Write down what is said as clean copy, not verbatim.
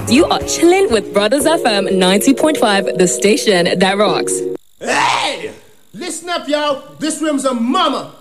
You are chilling with Brothers FM 90.5, the station that rocks. Hey! Listen up, y'all. This room's a mama.